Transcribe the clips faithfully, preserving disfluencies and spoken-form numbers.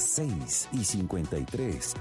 seis y cincuenta y tres.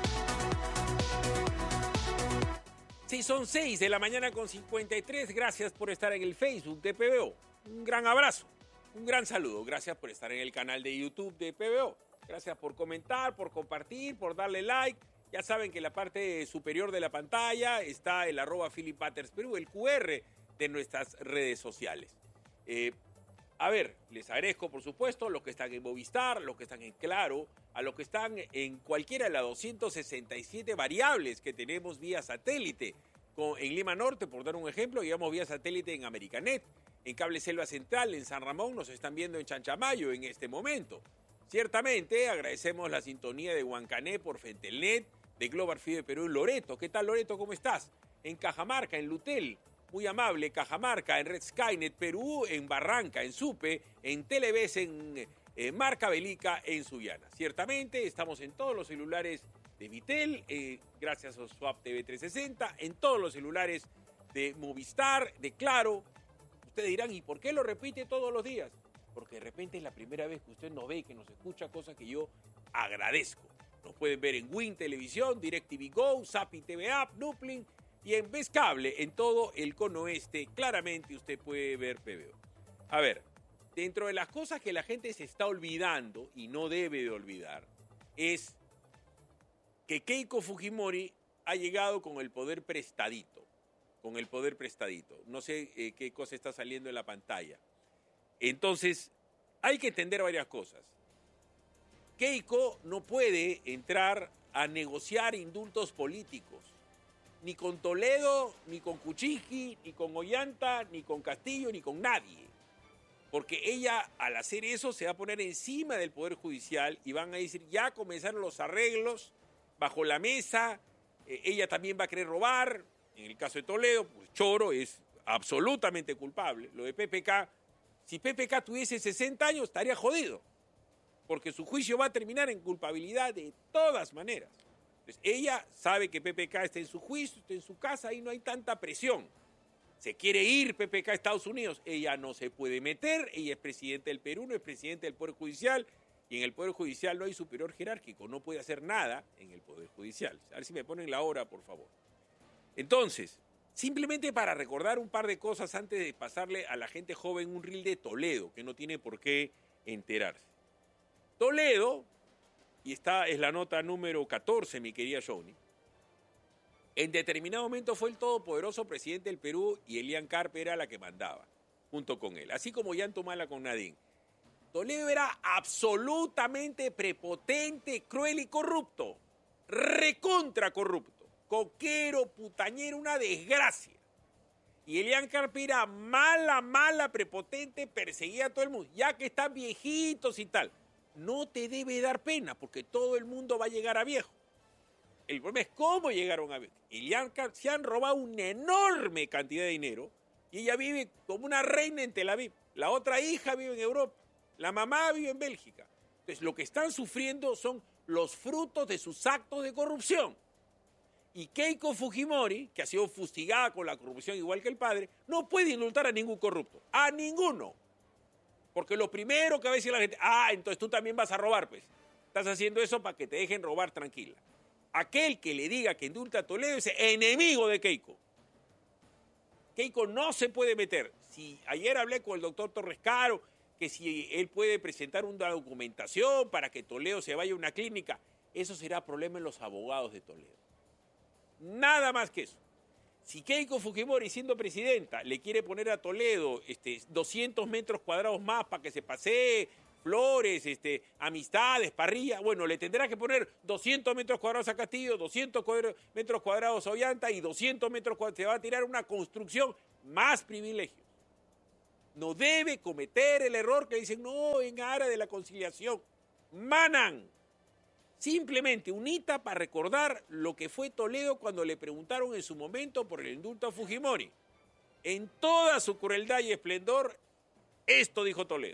Sí, son seis de la mañana con cincuenta y tres. Gracias por estar en el Facebook de P B O. Un gran abrazo, un gran saludo. Gracias por estar en el canal de YouTube de P B O. Gracias por comentar, por compartir, por darle like. Ya saben que en la parte superior de la pantalla está el arroba Philip Butters Perú, el cu erre de nuestras redes sociales. Eh, a ver, les agradezco por supuesto a los que están en Movistar, a los que están en Claro, a los que están en cualquiera de las doscientas sesenta y siete variables que tenemos vía satélite. Con, en Lima Norte, por dar un ejemplo, llevamos vía satélite en Americanet, en Cable Selva Central, en San Ramón, nos están viendo en Chanchamayo en este momento. Ciertamente agradecemos la sintonía de Huancané por Fentelnet, de Global Fibe Perú en Loreto. ¿Qué tal, Loreto? ¿Cómo estás? En Cajamarca, en Lutel. Muy amable, Cajamarca, en Red Skynet Perú, en Barranca, en Supe, en Televes, en eh, Marca Belica, en Subiana. Ciertamente estamos en todos los celulares de Vitel, eh, gracias a Swap T V trescientos sesenta, en todos los celulares de Movistar, de Claro. Ustedes dirán, ¿y por qué lo repite todos los días? Porque de repente es la primera vez que usted nos ve, que nos escucha, cosa que yo agradezco. Nos pueden ver en Win Televisión, DirecTV Go, Zapping T V App, Nuplin, y en Vez Cable, en todo el cono oeste, claramente usted puede ver P B O. A ver, dentro de las cosas que la gente se está olvidando, y no debe de olvidar, es que Keiko Fujimori ha llegado con el poder prestadito, con el poder prestadito. No sé eh, qué cosa está saliendo en la pantalla. Entonces, hay que entender varias cosas. Keiko no puede entrar a negociar indultos políticos. Ni con Toledo, ni con Kuczynski, ni con Ollanta, ni con Castillo, ni con nadie. Porque ella, al hacer eso, se va a poner encima del Poder Judicial y van a decir, ya comenzaron los arreglos bajo la mesa, eh, ella también va a querer robar. En el caso de Toledo, pues Choro es absolutamente culpable. Lo de P P K, si P P K tuviese sesenta años, estaría jodido. Porque su juicio va a terminar en culpabilidad de todas maneras. Entonces, ella sabe que P P K está en su juicio, está en su casa, y no hay tanta presión. Se quiere ir P P K a Estados Unidos, ella no se puede meter, ella es presidenta del Perú, no es presidenta del Poder Judicial, y en el Poder Judicial no hay superior jerárquico, no puede hacer nada en el Poder Judicial. A ver si me ponen la hora, por favor. Entonces, simplemente para recordar un par de cosas antes de pasarle a la gente joven un reel de Toledo, que no tiene por qué enterarse. Toledo, y esta es la nota número catorce, mi querida Johnny, en determinado momento fue el todopoderoso presidente del Perú y Elian Carpe era la que mandaba, junto con él, así como Yantumala con Nadine. Toledo era absolutamente prepotente, cruel y corrupto, recontra corrupto, coquero, putañero, una desgracia. Y Elian Carpe era mala, mala, prepotente, perseguía a todo el mundo, ya que están viejitos y tal. No te debe dar pena, porque todo el mundo va a llegar a viejo. El problema es cómo llegaron a viejo. Elian Carpe se han robado una enorme cantidad de dinero y ella vive como una reina en Tel Aviv. La otra hija vive en Europa. La mamá vive en Bélgica. Entonces, lo que están sufriendo son los frutos de sus actos de corrupción. Y Keiko Fujimori, que ha sido fustigada con la corrupción igual que el padre, no puede indultar a ningún corrupto. A ninguno. Porque lo primero que va a decir la gente, ah, entonces tú también vas a robar, pues. Estás haciendo eso para que te dejen robar tranquila. Aquel que le diga que indulta a Toledo es enemigo de Keiko. Keiko no se puede meter. Si ayer hablé con el doctor Torres Caro, que si él puede presentar una documentación para que Toledo se vaya a una clínica, eso será problema en los abogados de Toledo. Nada más que eso. Si Keiko Fujimori, siendo presidenta, le quiere poner a Toledo este, doscientos metros cuadrados más para que se pasee, flores, este, amistades, parrilla, bueno, le tendrá que poner doscientos metros cuadrados a Castillo, doscientos metros cuadrados a Ollanta y doscientos metros cuadrados, se va a tirar una construcción, más privilegios. No debe cometer el error que dicen, no, en área de la conciliación. Manan. Simplemente un hita para recordar lo que fue Toledo cuando le preguntaron en su momento por el indulto a Fujimori. En toda su crueldad y esplendor, esto dijo Toledo.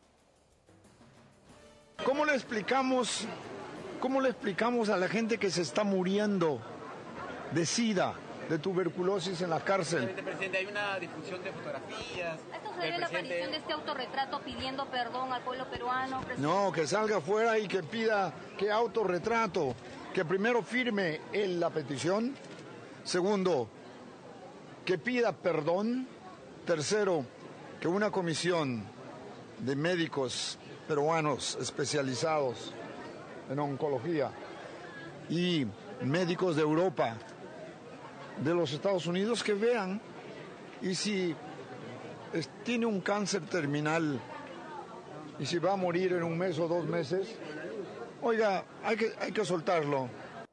¿Cómo le explicamos, cómo le explicamos a la gente que se está muriendo de SIDA, de tuberculosis en la cárcel. Presidente, hay una difusión de fotografías. ¿Esto se ve la aparición de este autorretrato pidiendo perdón al pueblo peruano? Presidente? No, que salga afuera y que pida que autorretrato, que primero firme él la petición, segundo, que pida perdón, tercero, que una comisión de médicos peruanos especializados en oncología y médicos de Europa, de los Estados Unidos, que vean, y si es, tiene un cáncer terminal y si va a morir en un mes o dos meses, oiga, hay que, hay que soltarlo.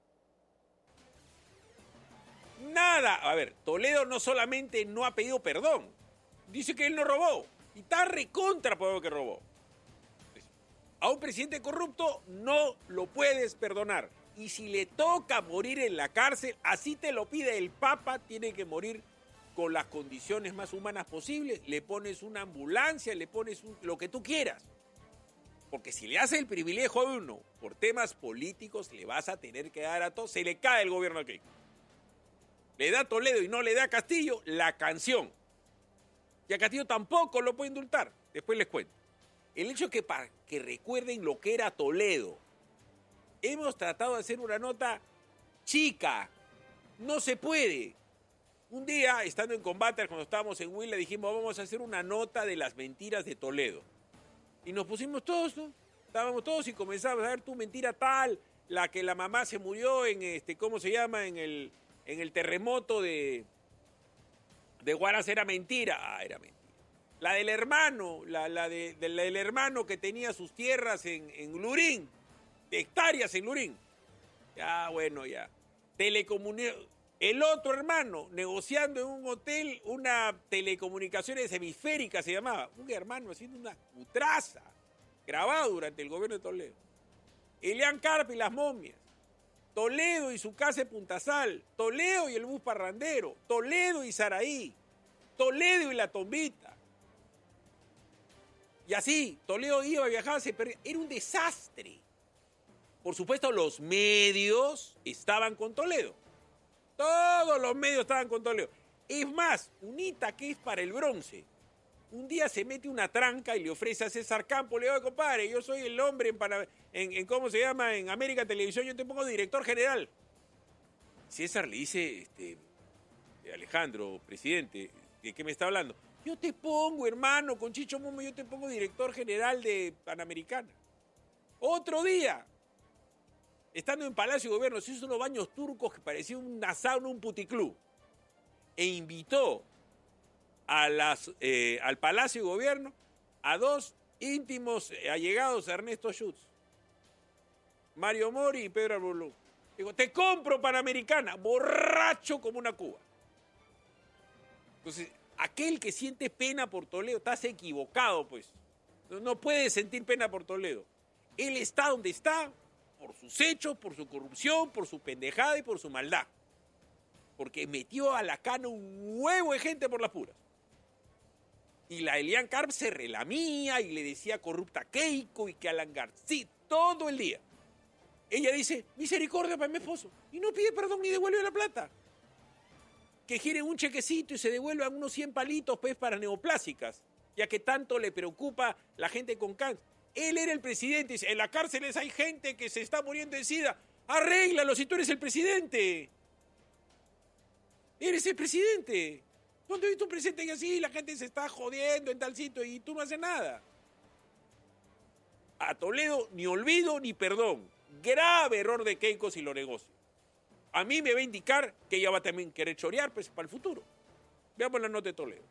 Nada. A ver, Toledo no solamente no ha pedido perdón, dice que él no robó, y está recontra por lo que robó. A un presidente corrupto no lo puedes perdonar. Y si le toca morir en la cárcel, así te lo pide el Papa, tiene que morir con las condiciones más humanas posibles. Le pones una ambulancia, le pones un, lo que tú quieras. Porque si le haces el privilegio a uno por temas políticos, le vas a tener que dar a todos. Se le cae el gobierno aquí. Le da a Toledo y no le da a Castillo la canción. Y a Castillo tampoco lo puede indultar. Después les cuento. El hecho es que para que recuerden lo que era Toledo, hemos tratado de hacer una nota chica. No se puede. Un día, estando en Combate, cuando estábamos en Huila, dijimos, vamos a hacer una nota de las mentiras de Toledo. Y nos pusimos todos, ¿no? Estábamos todos y comenzamos a ver tu mentira tal, la que la mamá se murió en, este, ¿cómo se llama? En el, en el terremoto de, de Huaraz era mentira. Ah, era mentira. La del hermano, la, la, de, de, la del hermano que tenía sus tierras en, en Lurín, hectáreas en Lurín. Ya, bueno, ya. Telecomunicaciones. El otro hermano, negociando en un hotel una telecomunicaciones hemisféricas, se llamaba. Un hermano haciendo una cutraza, grabado durante el gobierno de Toledo. Elian Carpe y las momias. Toledo y su casa en Puntasal. Toledo y el bus parrandero. Toledo y Saraí. Toledo y la tombita. Y así, Toledo iba, viajaba, se perdía. Era un desastre. Por supuesto, los medios estaban con Toledo. Todos los medios estaban con Toledo. Es más, UNITA, que es para el bronce, un día se mete una tranca y le ofrece a César Campo, le digo, compadre, yo soy el hombre en, Panam- en, en ¿cómo se llama? En América Televisión, yo te pongo director general. César le dice, este, Alejandro, presidente, ¿de qué me está hablando? Yo te pongo, hermano, con Chicho Momo, yo te pongo director general de Panamericana. Otro día, estando en Palacio de Gobierno, se hizo unos baños turcos que parecían una sauna, un puticlub. E invitó a las, eh, al Palacio de Gobierno a dos íntimos allegados a Ernesto Schutz. Mario Mori y Pedro Arbolú. Digo, te compro Panamericana, borracho como una cuba. Entonces, aquel que siente pena por Toledo, estás equivocado, pues. No, no puedes sentir pena por Toledo. Él está donde está por sus hechos, por su corrupción, por su pendejada y por su maldad. Porque metió a la cana un huevo de gente por las puras. Y la Elian Carp se relamía y le decía corrupta a Keiko y que Alan García, todo el día. Ella dice, misericordia para mi esposo. Y no pide perdón ni devuelve la plata. Que giren un chequecito y se devuelvan unos cien palitos pues, para neoplásicas, ya que tanto le preocupa la gente con cáncer. Él era el presidente, dice, en las cárceles hay gente que se está muriendo de sida. Arréglalo si tú eres el presidente. Eres el presidente. ¿Dónde he visto un presidente que así la gente se está jodiendo en tal sitio y tú no haces nada? A Toledo ni olvido ni perdón. Grave error de Keiko si lo negocia. A mí me va a indicar que ella va a también querer chorear pues, para el futuro. Veamos la nota de Toledo.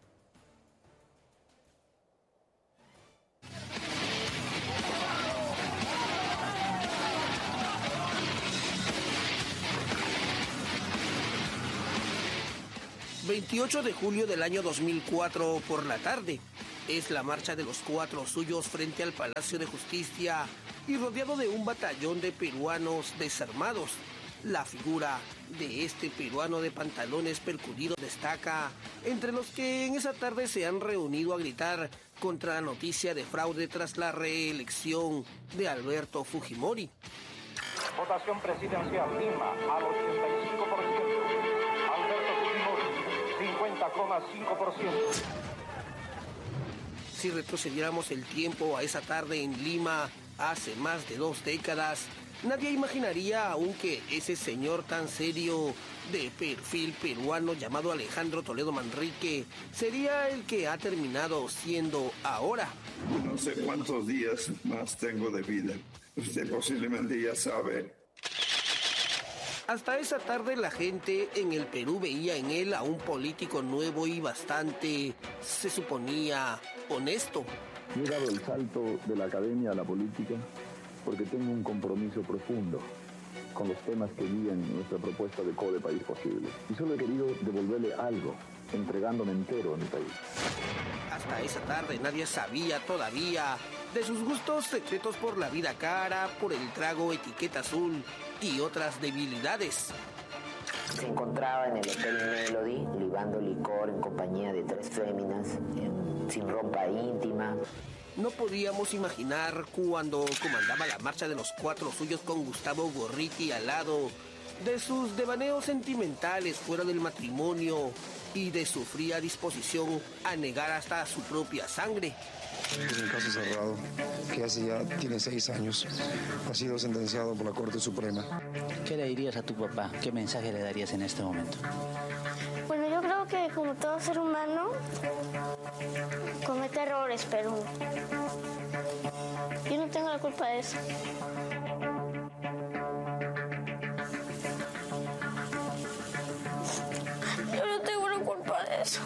veintiocho de julio del año dos mil cuatro por la tarde. Es la marcha de los cuatro suyos frente al Palacio de Justicia y rodeado de un batallón de peruanos desarmados. La figura de este peruano de pantalones percudidos destaca entre los que en esa tarde se han reunido a gritar contra la noticia de fraude tras la reelección de Alberto Fujimori. Votación presidencial Lima al ochenta y cinco por ciento. Alberto cincuenta coma cinco por ciento. Si retrocediéramos el tiempo a esa tarde en Lima, hace más de dos décadas, nadie imaginaría aún que ese señor tan serio, de perfil peruano llamado Alejandro Toledo Manrique, sería el que ha terminado siendo ahora. No sé cuántos días más tengo de vida. Usted posiblemente ya sabe. Hasta esa tarde la gente en el Perú veía en él a un político nuevo y bastante, se suponía, honesto. He dado el salto de la academia a la política porque tengo un compromiso profundo con los temas que guían nuestra propuesta de Code País Posible. Y solo he querido devolverle algo, entregándome entero a mi país. Hasta esa tarde nadie sabía todavía de sus gustos secretos por la vida cara, por el trago etiqueta azul y otras debilidades. Se encontraba en el Hotel Melody, libando licor en compañía de tres féminas, en, sin ropa íntima. No podíamos imaginar cuando comandaba la marcha de los cuatro suyos con Gustavo Gorriti al lado, de sus devaneos sentimentales fuera del matrimonio y de su fría disposición a negar hasta su propia sangre. Es un caso cerrado que hace ya tiene seis años. Ha sido sentenciado por la Corte Suprema. ¿Qué le dirías a tu papá? ¿Qué mensaje le darías en este momento? Bueno, yo creo que como todo ser humano comete errores, pero yo no tengo la culpa de eso. Yo no tengo la culpa de eso.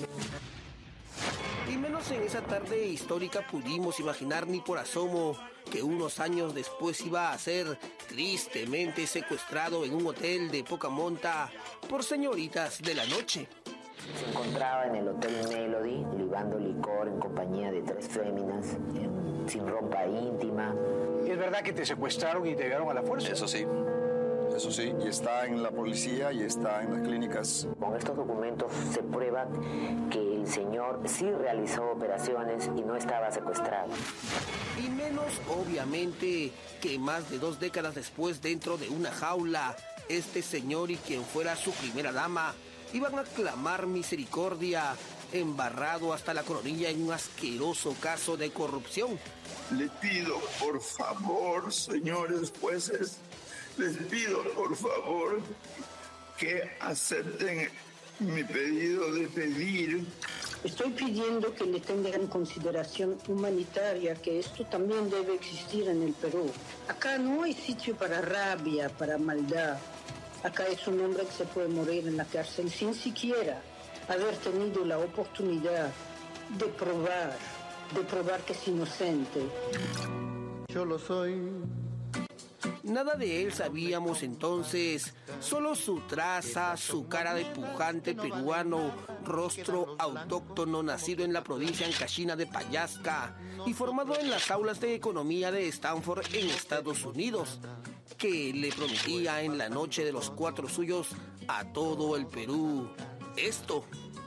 Y menos en esa tarde histórica pudimos imaginar ni por asomo que unos años después iba a ser tristemente secuestrado en un hotel de poca monta por señoritas de la noche. Se encontraba en el Hotel Melody, libando licor en compañía de tres féminas, en, sin ropa íntima. ¿Es verdad que te secuestraron y te llevaron a la fuerza? Eso sí. Eso sí, y está en la policía y está en las clínicas. Con estos documentos se prueba que el señor sí realizó operaciones y no estaba secuestrado. Y menos, obviamente, que más de dos décadas después, dentro de una jaula, este señor y quien fuera su primera dama iban a clamar misericordia, embarrado hasta la coronilla en un asqueroso caso de corrupción. Le pido, por favor, señores jueces, les pido, por favor, que acepten mi pedido de pedir. Estoy pidiendo que le tengan consideración humanitaria, que esto también debe existir en el Perú. Acá no hay sitio para rabia, para maldad. Acá es un hombre que se puede morir en la cárcel sin siquiera haber tenido la oportunidad de probar, de probar que es inocente. Yo lo soy. Nada de él sabíamos entonces, solo su traza, su cara de pujante peruano, rostro autóctono nacido en la provincia ancashina de Payasca y formado en las aulas de economía de Stanford en Estados Unidos, que le prometía en la noche de los cuatro suyos a todo el Perú esto.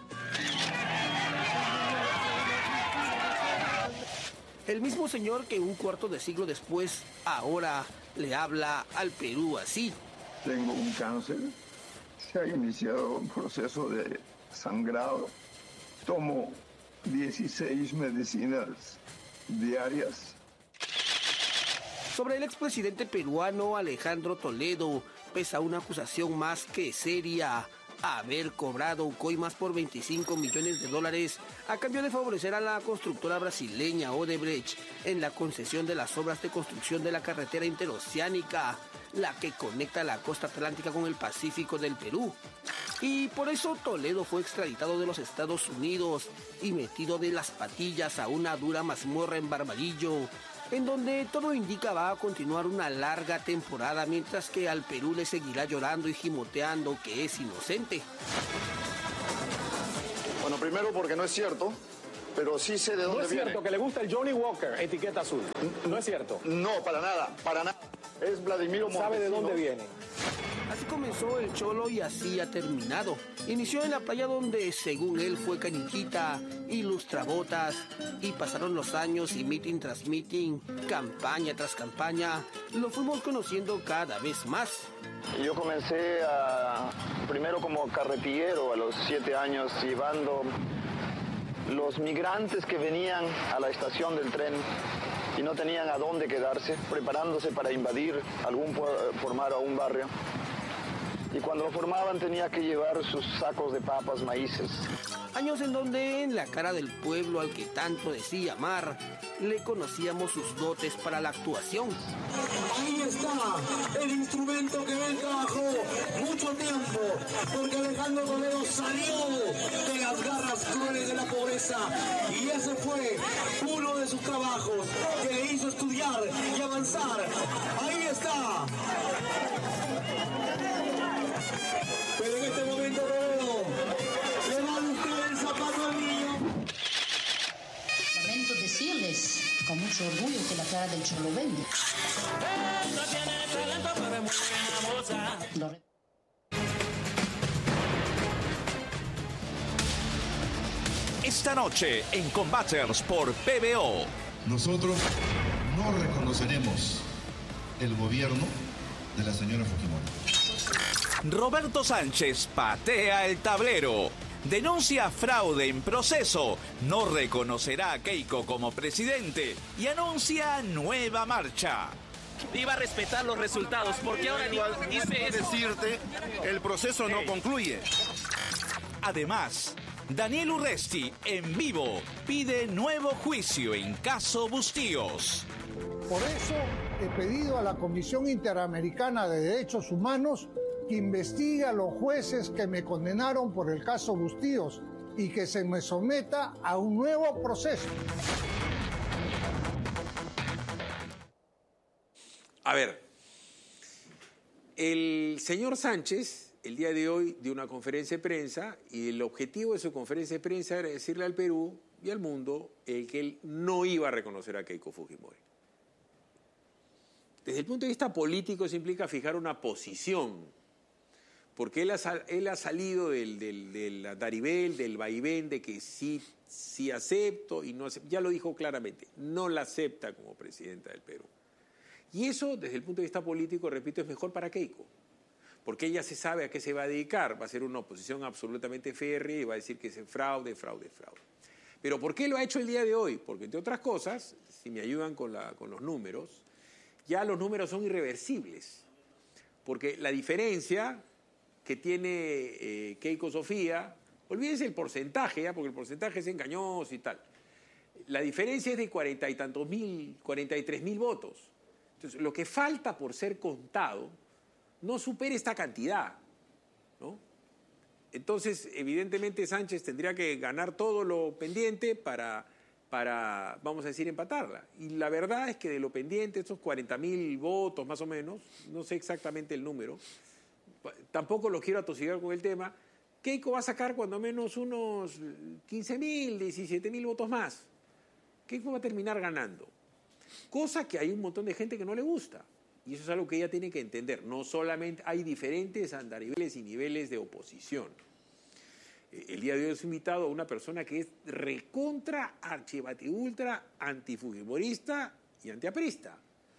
El mismo señor que un cuarto de siglo después, ahora le habla al Perú así. Tengo un cáncer, se ha iniciado un proceso de sangrado, tomo dieciséis medicinas diarias. Sobre el expresidente peruano Alejandro Toledo pesa una acusación más que seria: haber cobrado coimas por veinticinco millones de dólares a cambio de favorecer a la constructora brasileña Odebrecht en la concesión de las obras de construcción de la carretera interoceánica, la que conecta la costa atlántica con el Pacífico del Perú. Y por eso Toledo fue extraditado de los Estados Unidos y metido de las patillas a una dura mazmorra en Barbadillo, en donde todo indica va a continuar una larga temporada, mientras que al Perú le seguirá llorando y gimoteando que es inocente. Bueno, primero porque no es cierto, pero sí sé de dónde viene. No es cierto viene. que le gusta el Johnny Walker, etiqueta azul. No es cierto. No, para nada, para nada. Es Vladimiro Montesinos. ¿Sabe de dónde viene? Así comenzó el Cholo y así ha terminado. Inició en la playa donde, según él, fue caniquita, ilustrabotas, y pasaron los años y meeting tras meeting, campaña tras campaña, lo fuimos conociendo cada vez más. Yo comencé a, primero como carretillero a los siete años, llevando los migrantes que venían a la estación del tren y no tenían a dónde quedarse, preparándose para invadir algún, formar a un barrio. Y cuando lo formaban tenía que llevar sus sacos de papas, maíces. Años en donde en la cara del pueblo al que tanto decía amar, le conocíamos sus dotes para la actuación. Ahí está el instrumento que él trabajó mucho tiempo, porque Alejandro Toledo salió de las garras crueles de la pobreza y ese fue uno de sus trabajos que le hizo estudiar y avanzar. Ahí está. Pero en este momento Toledo le va a buscar el zapato al niño. Lamento decirles con mucho orgullo que la cara del Cholo vende. Lo... Esta noche en Combaters por P B O. Nosotros no reconoceremos el gobierno de la señora Fujimori. Roberto Sánchez patea el tablero. Denuncia fraude en proceso. No reconocerá a Keiko como presidente y anuncia nueva marcha. Iba a respetar los resultados porque ahora ni dice eso. Decirte, el proceso no concluye. Además, Daniel Urresti en vivo pide nuevo juicio en caso Bustíos. Por eso he pedido a la Comisión Interamericana de Derechos Humanos que investigue a los jueces que me condenaron por el caso Bustíos y que se me someta a un nuevo proceso. A ver, el señor Sánchez el día de hoy dio una conferencia de prensa y el objetivo de su conferencia de prensa era decirle al Perú y al mundo el que él no iba a reconocer a Keiko Fujimori. Desde el punto de vista político eso implica fijar una posición, porque él ha, él ha salido del, del, del daribel, del vaivén, de que sí, sí acepto y no acepto. Ya lo dijo claramente, no la acepta como presidenta del Perú. Y eso, desde el punto de vista político, repito, es mejor para Keiko, porque ella se sabe a qué se va a dedicar, va a ser una oposición absolutamente férrea y va a decir que es fraude, fraude, fraude. Pero ¿por qué lo ha hecho el día de hoy? Porque, entre otras cosas, si me ayudan con, la, con los números, ya los números son irreversibles, porque la diferencia que tiene eh, Keiko Sofía, olvídense el porcentaje, ¿ya? Porque el porcentaje es engañoso y tal. La diferencia es de cuarenta y tantos mil, cuarenta y tres mil votos. Entonces, lo que falta por ser contado no supera esta cantidad, ¿no? Entonces, evidentemente, Sánchez tendría que ganar todo lo pendiente para, para, vamos a decir, empatarla. Y la verdad es que de lo pendiente, estos cuarenta mil votos más o menos, no sé exactamente el número, tampoco los quiero atosigar con el tema, Keiko va a sacar cuando menos unos quince mil, diecisiete mil votos más. Keiko va a terminar ganando. Cosa que hay un montón de gente que no le gusta. Y eso es algo que ella tiene que entender. No solamente hay diferentes andariveles y niveles de oposición. El día de hoy he invitado a una persona que es recontra, archivate ultra, antifujimorista y antiaprista.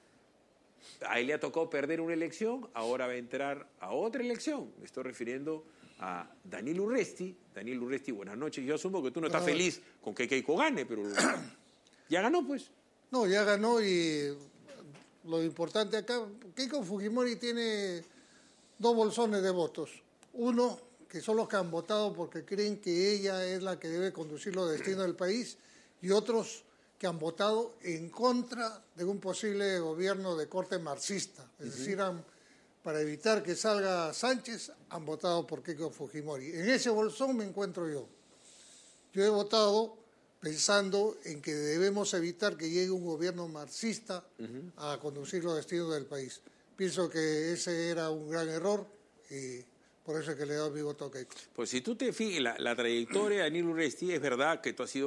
A él le ha tocado perder una elección, ahora va a entrar a otra elección. Me estoy refiriendo a Daniel Urresti. Daniel Urresti, buenas noches. Yo asumo que tú no estás no. feliz con que Keiko gane, pero ya ganó, pues. No, ya ganó y lo importante acá, Keiko Fujimori tiene dos bolsones de votos. Uno, que son los que han votado porque creen que ella es la que debe conducir los destinos del país, y otros que han votado en contra de un posible gobierno de corte marxista. Es uh-huh. decir, han, para evitar que salga Sánchez, han votado por Keiko Fujimori. En ese bolsón me encuentro yo. Yo he votado pensando en que debemos evitar que llegue un gobierno marxista uh-huh. a conducir los destinos del país. Pienso que ese era un gran error y por eso es que le he dado mi voto a Keiko. Pues si tú te fijas, la, la trayectoria de Daniel Urresti, es verdad que tú has sido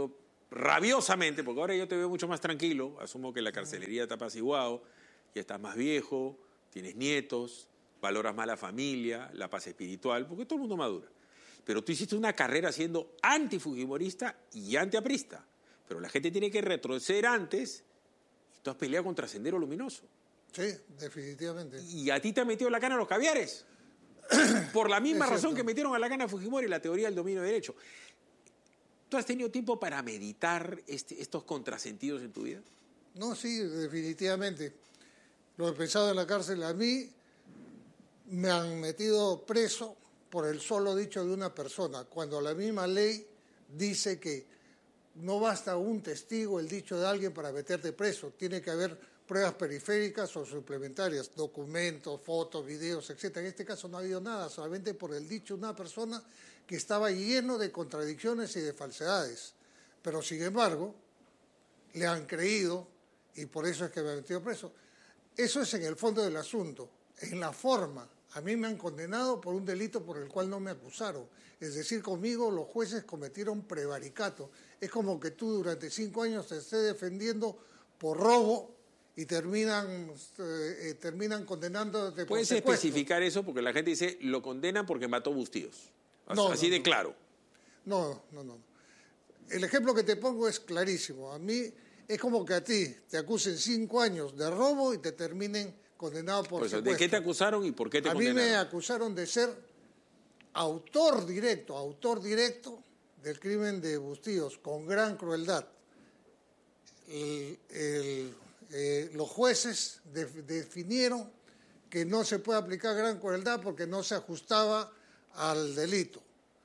rabiosamente, porque ahora yo te veo mucho más tranquilo, asumo que la carcelería te ha apaciguado, ya estás más viejo, tienes nietos, valoras más la familia, la paz espiritual, porque todo el mundo madura. Pero tú hiciste una carrera siendo antifujimorista y antiaprista. Pero la gente tiene que retroceder antes y tú has peleado contra Sendero Luminoso. Sí, definitivamente. Y a ti te han metido la cana a los caviares. Por la misma razón que metieron a la cana a Fujimori, la teoría del dominio de derecho. ¿Tú has tenido tiempo para meditar este, estos contrasentidos en tu vida? No, sí, definitivamente. Lo he pensado en la cárcel. A mí me han metido preso por el solo dicho de una persona, cuando la misma ley dice que no basta un testigo, el dicho de alguien para meterte preso. Tiene que haber pruebas periféricas o suplementarias, documentos, fotos, videos, etcétera. En este caso no ha habido nada, solamente por el dicho de una persona que estaba lleno de contradicciones y de falsedades. Pero sin embargo, le han creído y por eso es que me han metido preso. Eso es en el fondo del asunto. En la forma, a mí me han condenado por un delito por el cual no me acusaron. Es decir, conmigo los jueces cometieron prevaricato. Es como que tú durante cinco años te estés defendiendo por robo y terminan, eh, terminan condenándote por ¿Puedes secuestro? especificar eso? Porque la gente dice, lo condenan porque mató Bustíos. Así, No, así no, de no. claro. No, no, no. El ejemplo que te pongo es clarísimo. A mí es como que a ti te acusen cinco años de robo y te terminen condenado por Por eso, secuestro. ¿de qué te acusaron y por qué te A mí condenaron? me acusaron de ser autor directo, autor directo del crimen de Bustíos, con gran crueldad. El- el- eh, los jueces de- definieron que no se puede aplicar gran crueldad porque no se ajustaba al delito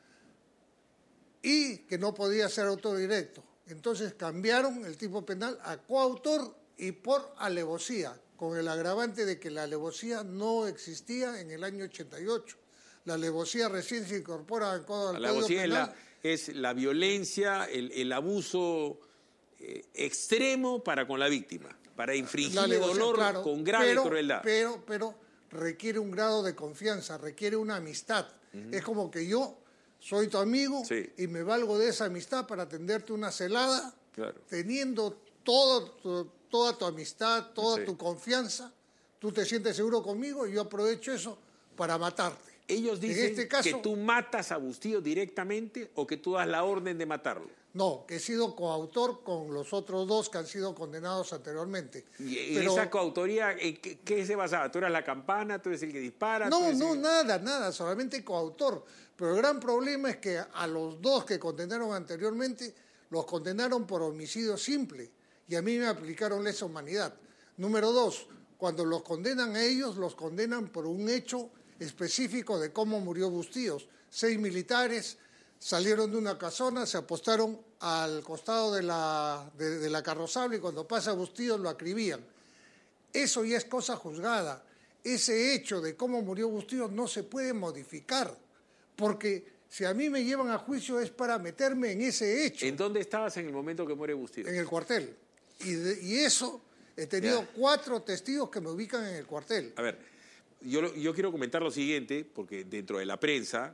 y que no podía ser autor directo. Entonces cambiaron el tipo penal a coautor y por alevosía, con el agravante de que la alevosía no existía en el año ochenta y ocho. La alevosía recién se incorpora al Código La Penal. alevosía es la, es la violencia, el, el abuso eh, extremo para con la víctima, para La infligirle alevosía, dolor claro, con grave pero, crueldad. Pero, pero requiere un grado de confianza, requiere una amistad. Ujú. Es como que yo soy tu amigo Sí. y me valgo de esa amistad para tenderte una celada, Claro. teniendo todo tu- toda tu amistad, toda Sí. tu confianza. Tú te sientes seguro conmigo y yo aprovecho eso para matarte. Ellos En dicen este caso, que tú matas a Bustíos directamente o que tú das la orden de matarlo. no, que he sido coautor con los otros dos que han sido condenados anteriormente. Y en Pero- esa coautoría, ¿en qué, qué se basaba? ¿Tú eras la campana? ¿Tú eres el que dispara? ¿Tú No, eres no, el- nada, nada, solamente coautor. Pero el gran problema es que a los dos que condenaron anteriormente, los condenaron por homicidio simple y a mí me aplicaron lesa humanidad. Número dos, cuando los condenan a ellos, los condenan por un hecho específico de cómo murió Bustíos. Seis militares salieron de una casona, se apostaron al costado de la, de, de la carrozable y cuando pasa Bustíos lo acribían. Eso ya es cosa juzgada. Ese hecho de cómo murió Bustíos no se puede modificar, porque si a mí me llevan a juicio es para meterme en ese hecho. ¿En dónde estabas en el momento que muere Bustíos? En el cuartel. Y, de- y eso, he tenido Ya. cuatro testigos que me ubican en el cuartel. A ver, yo, lo- yo quiero comentar lo siguiente, porque dentro de la prensa,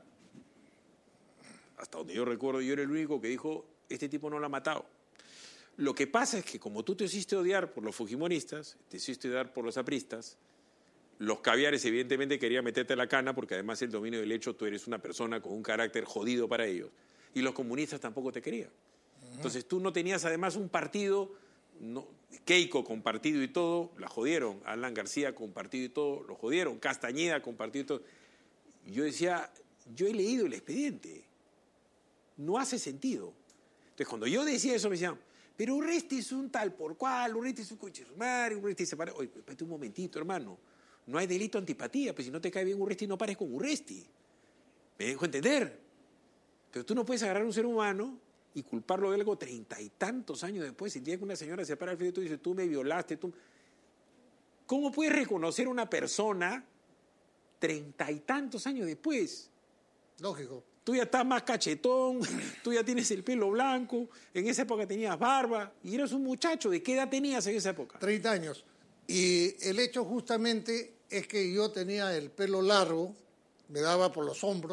hasta donde yo recuerdo, yo era el único que dijo, este tipo no lo ha matado. Lo que pasa es que como tú te hiciste odiar por los fujimoristas, te hiciste odiar por los apristas, los caviares evidentemente querían meterte la cana, porque además el dominio del hecho, tú eres una persona con un carácter jodido para ellos, y los comunistas tampoco te querían. Entonces tú no tenías además un partido, no, Keiko con partido y todo, la jodieron, Alan García con partido y todo, lo jodieron, Castañeda con partido y todo. Yo decía, yo he leído el expediente, no hace sentido. Entonces cuando yo decía eso me decían, pero Urresti es un tal por cual, Urresti es un coche de su madre, Urresti se para... Oye, espérate un momentito, hermano, no hay delito de antipatía, pues si no te cae bien Urresti, no pares con Urresti. ¿Me dejo entender? Pero tú no puedes agarrar a un ser humano y culparlo de algo treinta y tantos años después. El día que una señora se para al frente y tú dices, tú me violaste, tú... ¿Cómo puedes reconocer a una persona treinta y tantos años después? Lógico. Tú ya estás más cachetón, tú ya tienes el pelo blanco, en esa época tenías barba y eras un muchacho. ¿De qué edad tenías en esa época? treinta años. Y el hecho justamente es que yo tenía el pelo largo, me daba por los hombros,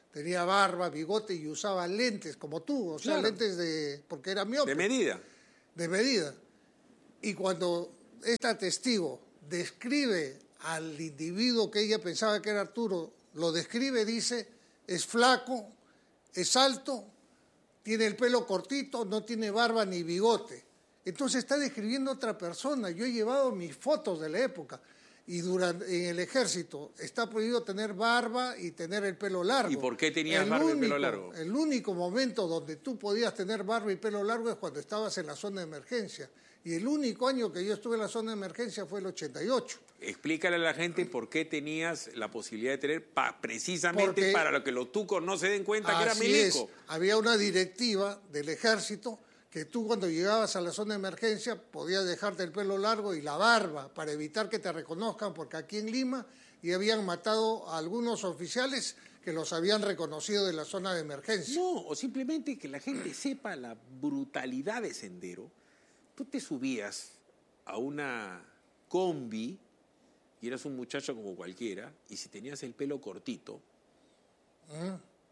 tenía barba, bigote y usaba lentes como tú, o sea, Claro. lentes de... porque era miope. De medida. De medida. Y cuando esta testigo describe al individuo que ella pensaba que era Arturo, lo describe, dice, es flaco, es alto, tiene el pelo cortito, no tiene barba ni bigote. Entonces está describiendo a otra persona. Yo he llevado mis fotos de la época y durante, en el ejército está prohibido tener barba y tener el pelo largo. ¿Y por qué tenías El barba y único- pelo largo? El único momento donde tú podías tener barba y pelo largo es cuando estabas en la zona de emergencia. Y el único año que yo estuve en la zona de emergencia fue el ochenta y ocho. Explícale a la gente por qué tenías la posibilidad de tener, pa- precisamente Porque para lo que los tucos no se den cuenta que era Así milico. es. Había una directiva del ejército que tú cuando llegabas a la zona de emergencia podías dejarte el pelo largo y la barba para evitar que te reconozcan, porque aquí en Lima ya habían matado a algunos oficiales que los habían reconocido de la zona de emergencia. No, o simplemente que la gente sepa la brutalidad de Sendero. Tú te subías a una combi y eras un muchacho como cualquiera, y si tenías el pelo cortito, ¿Mm?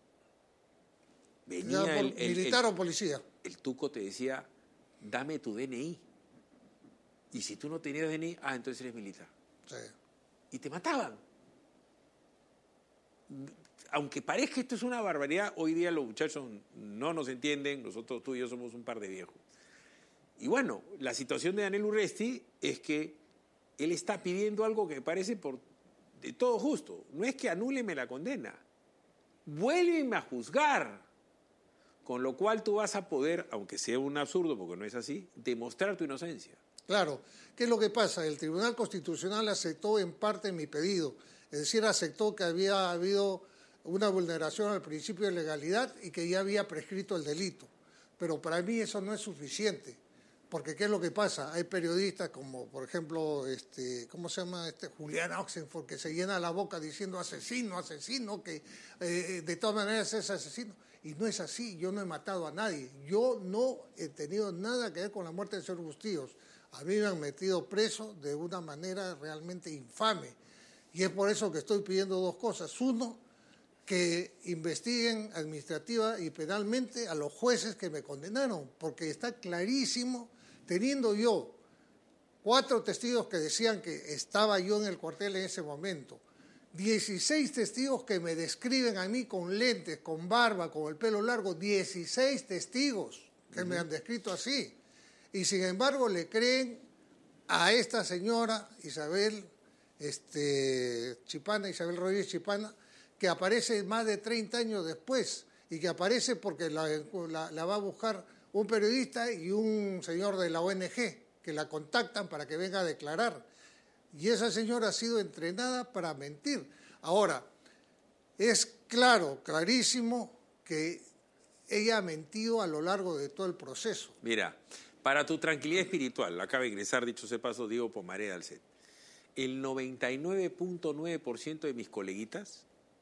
venía Ya, el, el- ¿militar el- o policía? el tuco te decía, dame tu D N I. Y si tú no tenías D N I, ah, entonces eres militar. Sí. Y te mataban. Aunque parezca que esto es una barbaridad, hoy día los muchachos no nos entienden, nosotros tú y yo somos un par de viejos. Y bueno, la situación de Daniel Urresti es que él está pidiendo algo que me parece por de todo justo. No es que anúleme la condena, vuélveme a juzgar. Con lo cual tú vas a poder, aunque sea un absurdo, porque no es así, demostrar tu inocencia. Claro. ¿Qué es lo que pasa? El Tribunal Constitucional aceptó en parte mi pedido. Es decir, aceptó que había habido una vulneración al principio de legalidad y que ya había prescrito el delito. Pero para mí eso no es suficiente. Porque ¿qué es lo que pasa? Hay periodistas como, por ejemplo, este, ¿cómo se llama? Este Julián Oxenford, que se llena la boca diciendo asesino, asesino, que eh, de todas maneras es asesino. Y no es así, yo no he matado a nadie. Yo no he tenido nada que ver con la muerte del señor Bustillos. A mí me han metido preso de una manera realmente infame. Y es por eso que estoy pidiendo dos cosas. Uno, que investiguen administrativa y penalmente a los jueces que me condenaron, porque está clarísimo, teniendo yo cuatro testigos que decían que estaba yo en el cuartel en ese momento, dieciséis testigos que me describen a mí con lentes, con barba, con el pelo largo, dieciséis testigos que uh-huh. me han descrito así. Y sin embargo le creen a esta señora Isabel este, Chipana, Isabel Rodríguez Chipana, que aparece más de treinta años después y que aparece porque la, la, la va a buscar un periodista y un señor de la O N G que la contactan para que venga a declarar. Y esa señora ha sido entrenada para mentir. Ahora, es claro, clarísimo, que ella ha mentido a lo largo de todo el proceso. Mira, para tu tranquilidad espiritual, acaba de ingresar, dicho sea paso, Diego Pomaré al set. El noventa y nueve punto nueve por ciento de mis coleguitas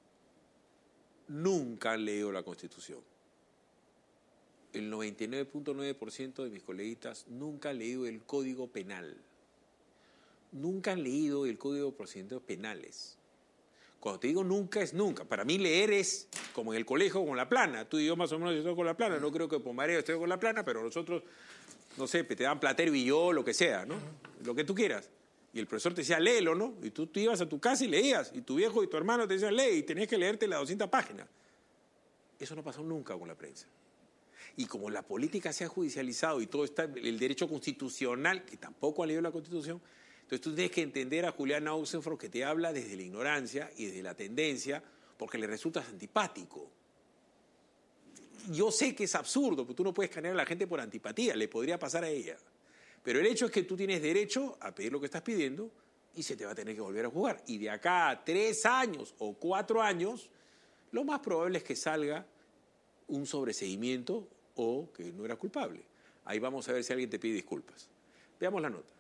nunca han leído la Constitución. El noventa y nueve punto nueve por ciento de mis coleguitas nunca han leído el Código Penal. Nunca han leído el Código de Procedimientos Penales. Cuando te digo nunca, es nunca. Para mí leer es como en el colegio, como la plana. Tú y yo más o menos estoy con la plana. No creo que Pomareo esté con la plana, pero nosotros, no sé, te dan Platero y yo, lo que sea, ¿no? Lo que tú quieras. Y el profesor te decía, léelo, ¿no? Y tú, tú ibas a tu casa y leías. Y tu viejo y tu hermano te decían, lee, y tenías que leerte las doscientas páginas. Eso no pasó nunca con la prensa. Y como la política se ha judicializado y todo está, el derecho constitucional, que tampoco ha leído la Constitución, entonces tú tienes que entender a Julián Oxenford que te habla desde la ignorancia y desde la tendencia, porque le resultas antipático. Yo sé que es absurdo, porque tú no puedes canear a la gente por antipatía, le podría pasar a ella. Pero el hecho es que tú tienes derecho a pedir lo que estás pidiendo y se te va a tener que volver a jugar. Y de acá a tres años o cuatro años, lo más probable es que salga un sobreseimiento o que no era culpable. Ahí vamos a ver si alguien te pide disculpas. Veamos la nota.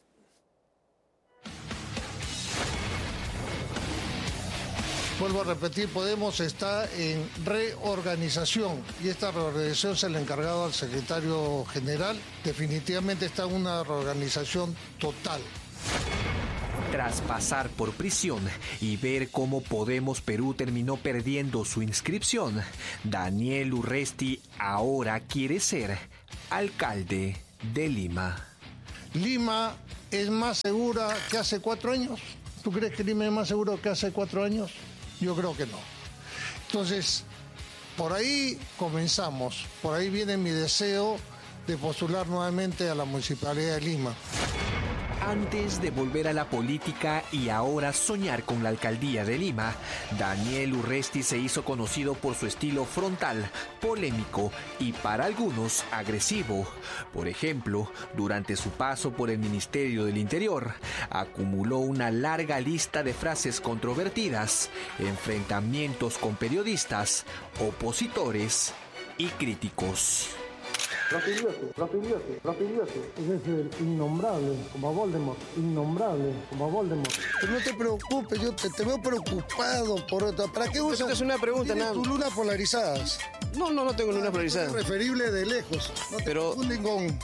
Vuelvo a repetir, Podemos está en reorganización y esta reorganización se le ha encargado al secretario general. Definitivamente está en una reorganización total. Tras pasar por prisión y ver cómo Podemos Perú terminó perdiendo su inscripción, Daniel Urresti ahora quiere ser alcalde de Lima. Lima es más segura que hace cuatro años. ¿Tú crees que Lima es más seguro que hace cuatro años? Yo creo que no. Entonces, por ahí comenzamos. Por ahí viene mi deseo de postular nuevamente a la Municipalidad de Lima. Antes de volver a la política y ahora soñar con la alcaldía de Lima, Daniel Urresti se hizo conocido por su estilo frontal, polémico y para algunos agresivo. Por ejemplo, durante su paso por el Ministerio del Interior, acumuló una larga lista de frases controvertidas, enfrentamientos con periodistas, opositores y críticos. Rapidioso, rapidioso, rapidioso. Es el innombrable, como Voldemort, innombrable, como Voldemort. Pero no te preocupes, yo te, te veo preocupado por otra. ¿Para qué usas? Es una pregunta, nada. ¿Tus lunas polarizadas? No, no, no tengo lunas polarizadas. Es referible de lejos. No te Pero... confunden con...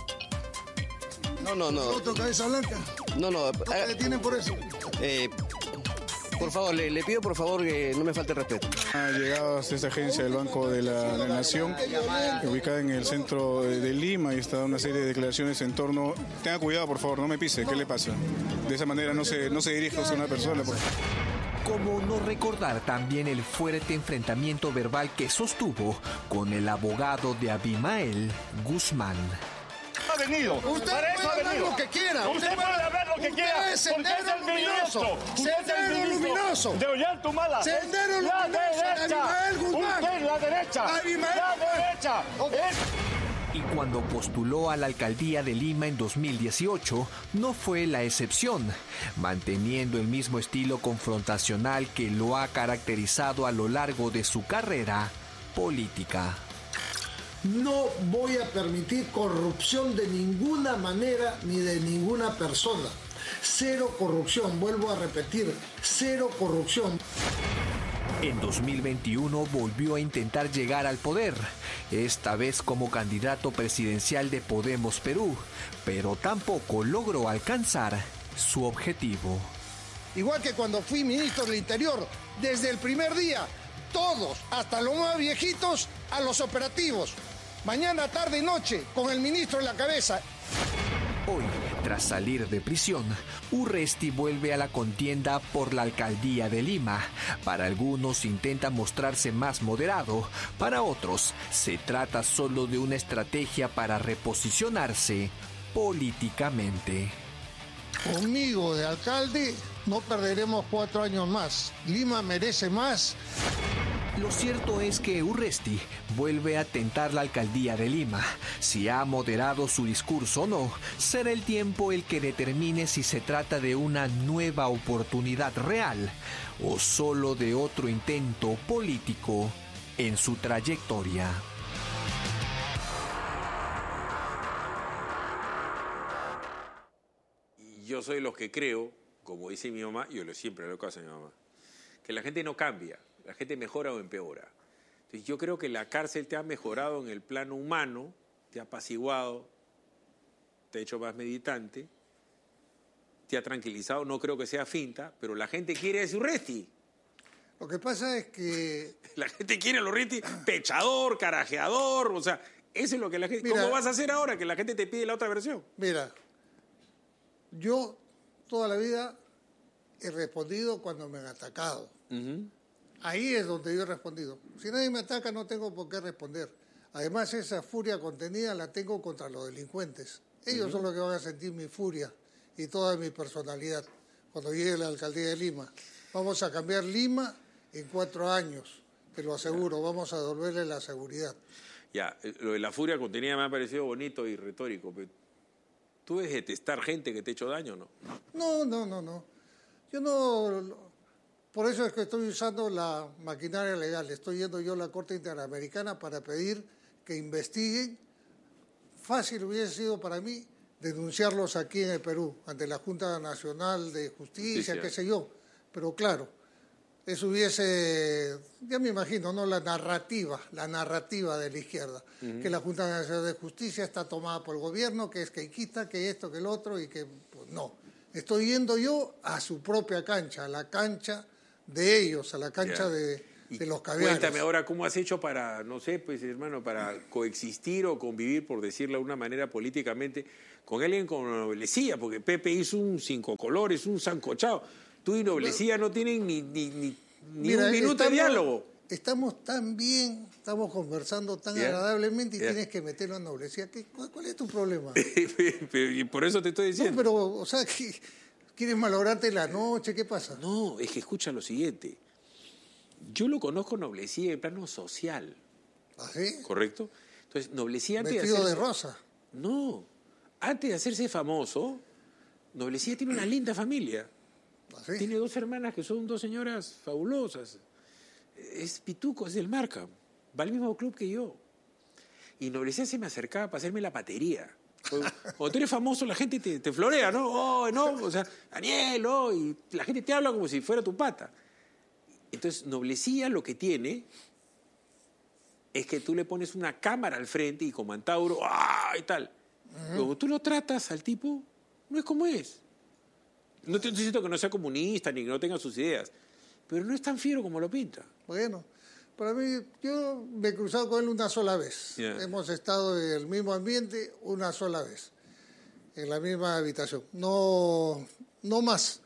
No, no, no. ¿Otro cabeza blanca? No, no. ¿No te detienen por eso? Eh... Por favor, le, le pido por favor que no me falte respeto. Ha llegado hasta esta agencia del Banco de la, la Nación, ubicada en el centro de, de Lima, y está dando una serie de declaraciones en torno... Tenga cuidado, por favor, no me pise, ¿qué le pasa? De esa manera no se, no se dirige a una persona. Por... ¿Cómo no recordar también el fuerte enfrentamiento verbal que sostuvo con el abogado de Abimael Guzmán? Ha venido. Usted Para eso puede ha hablar venido. lo que quiera. Usted, usted puede hablar lo que usted quiera. Es porque sendero es el luminoso. ministro. Usted es el Sendero ministro luminoso. de Ollantumala. Sendero la luminoso. Derecha. Abimael Guzmán. Usted, la derecha. Abimael la Guzmán. derecha. Es... Y cuando postuló a la alcaldía de Lima en dos mil dieciocho, no fue la excepción, manteniendo el mismo estilo confrontacional que lo ha caracterizado a lo largo de su carrera política. No voy a permitir corrupción de ninguna manera ni de ninguna persona. Cero corrupción, vuelvo a repetir, cero corrupción. En dos mil veintiuno volvió a intentar llegar al poder, esta vez como candidato presidencial de Podemos Perú, pero tampoco logró alcanzar su objetivo. Igual que cuando fui ministro del Interior, desde el primer día, todos, hasta los más viejitos, a los operativos. Mañana, tarde y noche, con el ministro en la cabeza. Hoy, tras salir de prisión, Urresti vuelve a la contienda por la alcaldía de Lima. Para algunos intenta mostrarse más moderado, para otros se trata solo de una estrategia para reposicionarse políticamente. Conmigo de alcalde no perderemos cuatro años más. Lima merece más. Lo cierto es que Urresti vuelve a tentar la alcaldía de Lima. Si ha moderado su discurso o no, será el tiempo el que determine si se trata de una nueva oportunidad real o solo de otro intento político en su trayectoria. Yo soy los que creo, como dice mi mamá, yo lo siempre lo que hace mi mamá, que la gente no cambia. La gente mejora o empeora. Entonces, yo creo que la cárcel te ha mejorado en el plano humano, te ha apaciguado, te ha hecho más meditante, te ha tranquilizado. No creo que sea finta, pero la gente quiere a Urresti. Lo que pasa es que... La gente quiere a Urresti pechador, carajeador, o sea, eso es lo que la gente... Mira, ¿cómo vas a hacer ahora que la gente te pide la otra versión? Mira, yo toda la vida he respondido cuando me han atacado. Uh-huh. Ahí es donde yo he respondido. Si nadie me ataca, no tengo por qué responder. Además, esa furia contenida la tengo contra los delincuentes. Ellos uh-huh. son los que van a sentir mi furia y toda mi personalidad cuando llegue a la alcaldía de Lima. Vamos a cambiar Lima en cuatro años, te lo aseguro. Vamos a devolverle la seguridad. Ya, lo de la furia contenida me ha parecido bonito y retórico, pero ¿tú ves detestar gente que te ha hecho daño o no? No, no, no, no. Yo no... Por eso es que estoy usando la maquinaria legal. Estoy yendo yo a la Corte Interamericana para pedir que investiguen. Fácil hubiese sido para mí denunciarlos aquí en el Perú, ante la Junta Nacional de Justicia, Justicia. qué sé yo. Pero claro, eso hubiese, ya me imagino, ¿no? La narrativa, la narrativa de la izquierda, uh-huh. que la Junta Nacional de Justicia está tomada por el gobierno, que es que quita, que esto, que el otro, y que, pues no. Estoy yendo yo a su propia cancha, a la cancha de ellos, a la cancha Ya. de, Y de los caviares. Cuéntame ahora cómo has hecho para, no sé, pues hermano, para coexistir o convivir, por decirlo de una manera políticamente, con alguien con Noblecía, porque Pepe hizo un cinco colores, un sancochado. Tú y Noblecía no tienen ni, ni, ni, ni Mira, un minuto estamos- de diálogo. Estamos tan bien, estamos conversando tan Ya. agradablemente y Ya. tienes que meterlo a Noblecía. ¿Qué- cuál, cuál es tu problema? Pero- y por eso te estoy diciendo. No, pero, o sea, ¿qué- ¿quieres malograrte la noche? ¿Qué pasa? No, es que escucha lo siguiente. Yo lo conozco Noblecía en plano social. ¿Ah, sí? ¿Correcto? Entonces, Noblecía antes Vestido de de hacerse- rosa. No, antes de hacerse famoso, Noblecía tiene una linda familia. ¿Ah, sí? Tiene dos hermanas que son dos señoras fabulosas. Es pituco, es del Marca. Va al mismo club que yo. Y Noblecía se me acercaba para hacerme la patería. Cuando cuando tú eres famoso, la gente te, te florea, ¿no? Oh, no, o sea, Daniel, oh, y la gente te habla como si fuera tu pata. Entonces, Noblecía lo que tiene es que tú le pones una cámara al frente y como Antauro, ¡ah! Y tal. Luego tú lo tratas al tipo, no es como es. No te estoy diciendo que no sea comunista ni que no tenga sus ideas, pero no es tan fiero como lo pinta. Bueno, para mí, yo me he cruzado con él una sola vez. Ya. Hemos estado en el mismo ambiente una sola vez, en la misma habitación. No, no más.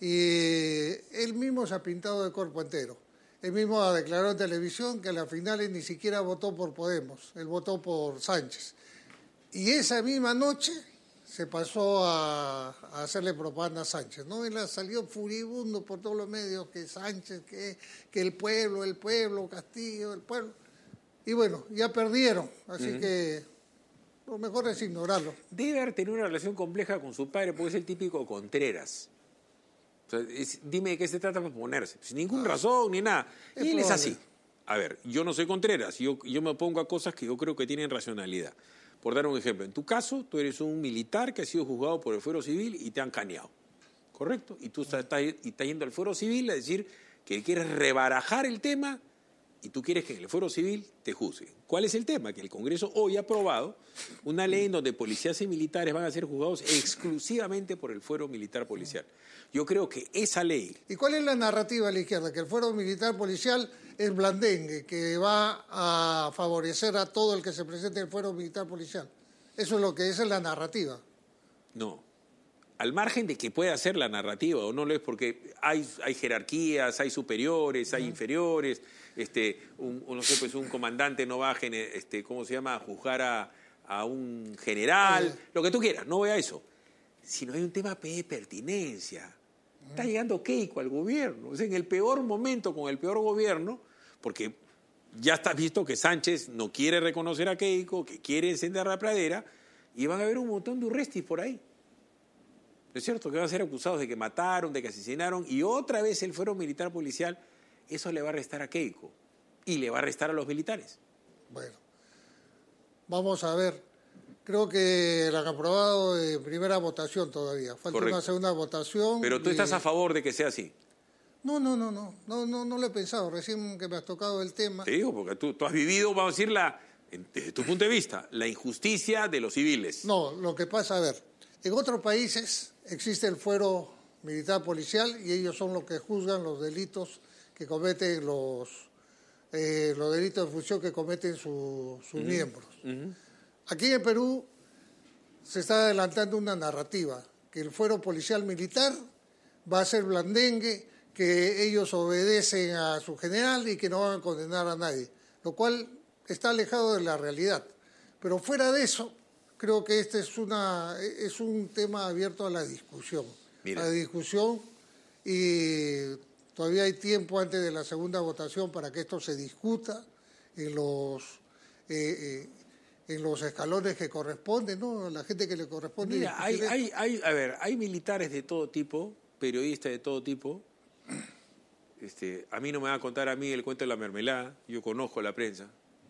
Y él mismo se ha pintado de cuerpo entero. Él mismo ha declarado en televisión que a las finales ni siquiera votó por Podemos, él votó por Sánchez. Y esa misma noche se pasó a, a hacerle propaganda a Sánchez, ¿no? Él ha salido furibundo por todos los medios, que Sánchez, que, que el pueblo, el pueblo, Castillo, el pueblo. Y bueno, ya perdieron, así Ujú. que lo mejor es ignorarlo. Debe haber tenido una relación compleja con su padre porque es el típico Contreras. O sea, es- dime de qué se trata para ponerse. Sin ninguna razón ni nada. Es Y él es probable. así. A ver, yo no soy Contreras. Yo, yo me opongo a cosas que yo creo que tienen racionalidad. Por dar un ejemplo, en tu caso, tú eres un militar que ha sido juzgado por el fuero civil y te han caneado. ¿Correcto? Y tú estás, estás- y estás yendo al fuero civil a decir que quieres rebarajar el tema y tú quieres que en el fuero civil te juzguen. ¿Cuál es el tema? Que el Congreso hoy ha aprobado una ley en donde policías y militares van a ser juzgados exclusivamente por el fuero militar policial. Yo creo que esa ley... ¿Y cuál es la narrativa de la izquierda? Que el fuero militar policial es blandengue, que va a favorecer a todo el que se presente en el fuero militar policial. Eso es lo que esa es la narrativa. No. Al margen de que pueda ser la narrativa o no lo es, porque hay, hay jerarquías, hay superiores, hay inferiores. Este, un, un, no sé, pues un comandante no va a, gene- este, ¿cómo se llama?, a juzgar a, a un general, lo que tú quieras, no voy a eso. Sino hay un tema de pertinencia. Está llegando Keiko al gobierno. O sea, en el peor momento, con el peor gobierno, porque ya está visto que Sánchez no quiere reconocer a Keiko, que quiere encender la pradera, y van a haber un montón de urrestis por ahí. ¿No es cierto? Que van a ser acusados de que mataron, de que asesinaron, y otra vez el fuero militar policial, eso le va a restar a Keiko y le va a restar a los militares. Bueno, vamos a ver. Creo que la han aprobado en primera votación todavía. Falta Correcto. una segunda votación. Pero tú y- estás a favor de que sea así. No, no, no, no, no, no, no lo he pensado. Recién que me has tocado el tema. Te digo, porque tú, tú has vivido, vamos a decir, la, en- desde tu punto de vista, la injusticia de los civiles. No, lo que pasa, a ver, en otros países existe el fuero militar policial y ellos son los que juzgan los delitos que cometen los, eh, los delitos de función que cometen su- sus Ujú. miembros. Ujú. Aquí en Perú se está adelantando una narrativa, que el fuero policial militar va a ser blandengue, que ellos obedecen a su general y que no van a condenar a nadie, lo cual está alejado de la realidad. Pero fuera de eso, creo que este es, una, es un tema abierto a la discusión. Mira. A la discusión y todavía hay tiempo antes de la segunda votación para que esto se discuta en los... eh, eh, en los escalones que corresponden, ¿no? La gente que le corresponde. Mira, hay, discutir hay, esto. hay, a ver, hay militares de todo tipo, periodistas de todo tipo. Este, a mí no me va a contar a mí el cuento de la mermelada. Yo conozco la prensa.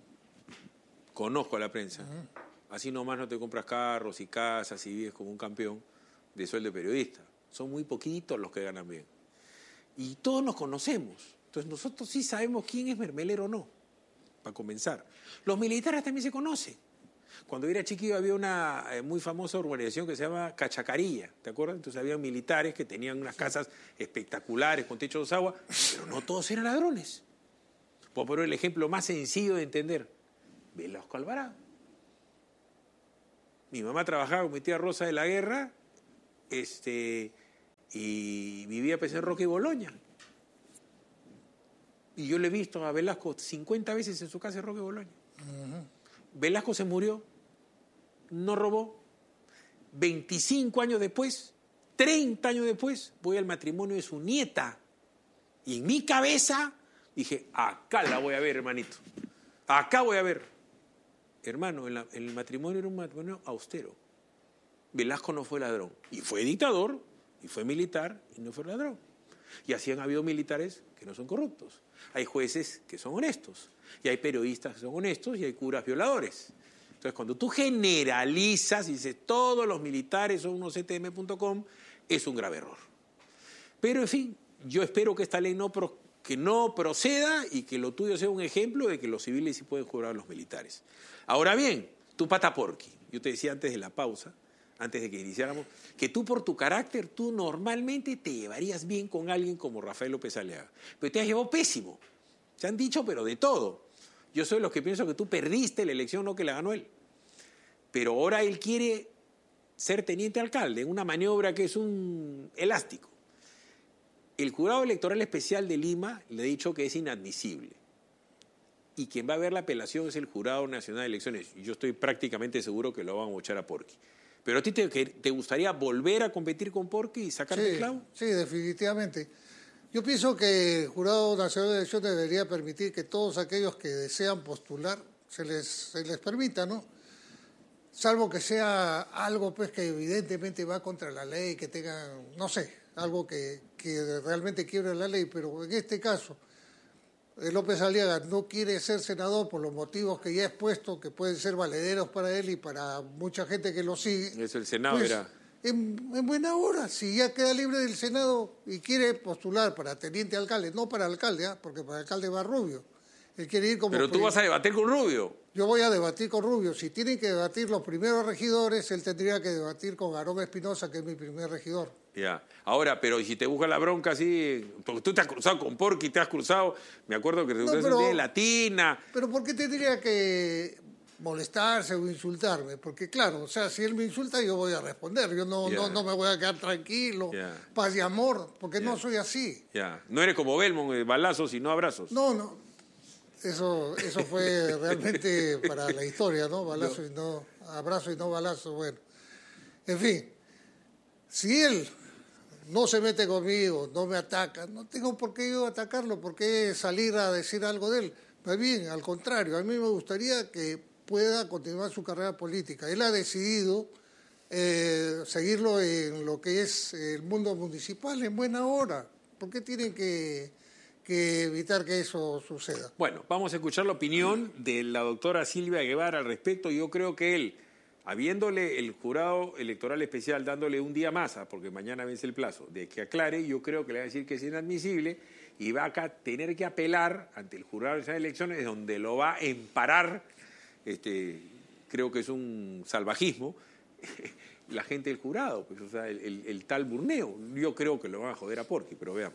Conozco a la prensa. Así nomás no te compras carros y casas y vives como un campeón de sueldo de periodista. Son muy poquitos los que ganan bien. Y todos nos conocemos. Entonces nosotros sí sabemos quién es mermelero o no, para comenzar. Los militares también se conocen. Cuando yo era chiquillo había una eh, muy famosa urbanización que se llama Cachacarilla, ¿te acuerdas? Entonces había militares que tenían unas casas espectaculares con techo de agua, pero no todos eran ladrones. Puedo poner el ejemplo más sencillo de entender. Velasco Alvarado. Mi mamá trabajaba con mi tía Rosa de la Guerra este, y vivía pues, en Roque y Boloña. Y yo le he visto a Velasco cincuenta veces en su casa en Roque y Boloña. Uh-huh. Velasco se murió, no robó. veinticinco años después, treinta años después, voy al matrimonio de su nieta. Y en mi cabeza dije, acá la voy a ver, hermanito. Acá voy a ver. Hermano, el, el matrimonio era un matrimonio austero. Velasco no fue ladrón. Y fue dictador, y fue militar, y no fue ladrón. Y así han habido militares que no son corruptos. Hay jueces que son honestos. Y hay periodistas que son honestos y hay curas violadores. Entonces, cuando tú generalizas y dices todos los militares son unos C T M punto com, es un grave error. Pero, en fin, yo espero que esta ley no, pro, que no proceda y que lo tuyo sea un ejemplo de que los civiles sí pueden jurar a los militares. Ahora bien, tú pata porqui. Yo te decía antes de la pausa, antes de que iniciáramos, que tú por tu carácter, tú normalmente te llevarías bien con alguien como Rafael López Aliaga. Pero te has llevado pésimo. Se han dicho, pero de todo. Yo soy de los que pienso que tú perdiste la elección, no que la ganó él. Pero ahora él quiere ser teniente alcalde en una maniobra que es un elástico. El Jurado Electoral Especial de Lima le ha dicho que es inadmisible. Y quien va a ver la apelación es el Jurado Nacional de Elecciones. Y yo estoy prácticamente seguro que lo van a bochar a Porqui. ¿Pero a ti te, te gustaría volver a competir con Porqui y sacarte sí, el clavo? Sí, definitivamente. Yo pienso que el Jurado Nacional de Elecciones debería permitir que todos aquellos que desean postular se les, se les permita, ¿no? Salvo que sea algo pues que evidentemente va contra la ley, que tenga, no sé, algo que, que realmente quiebre la ley, pero en este caso López Aliaga no quiere ser senador por los motivos que ya he expuesto, que pueden ser valederos para él y para mucha gente que lo sigue. Eso el Senado pues, era. En, en buena hora, si ya queda libre del Senado y quiere postular para teniente alcalde, no para alcalde, ¿eh? Porque para alcalde va Rubio. Él quiere ir como... Pero tú vas a debatir con Rubio. Yo voy a debatir con Rubio. Si tienen que debatir los primeros regidores, él tendría que debatir con Aarón Espinosa, que es mi primer regidor. Ya. Ahora, pero si te busca la bronca así, porque tú te has cruzado con Porqui, te has cruzado, me acuerdo que te no, cruzaste de Latina. Pero ¿por qué tendría que molestarse o insultarme? Porque claro, o sea, si él me insulta yo voy a responder, yo no, yeah. no, no me voy a quedar tranquilo, yeah. paz y amor, porque yeah. no soy así. Ya. Yeah. No eres como Belmont, balazos y no abrazos. No, no. Eso, eso fue realmente para la historia, ¿no? Balazo y no, abrazo y no balazo, bueno. En fin, si él no se mete conmigo, no me ataca, no tengo por qué yo atacarlo, por qué salir a decir algo de él. Más bien, al contrario, a mí me gustaría que pueda continuar su carrera política. Él ha decidido eh, seguirlo en lo que es el mundo municipal en buena hora. ¿Por qué tienen que... que evitar que eso suceda? Bueno, vamos a escuchar la opinión de la doctora Silvia Guevara al respecto. Yo creo que él, habiéndole el Jurado Electoral Especial, dándole un día más, porque mañana vence el plazo, de que aclare, yo creo que le va a decir que es inadmisible y va a tener que apelar ante el Jurado Nacional de Elecciones, donde lo va a emparar, este, creo que es un salvajismo, la gente del jurado, pues, o sea, el, el, el tal Burneo. Yo creo que lo van a joder a Porqui, pero veamos.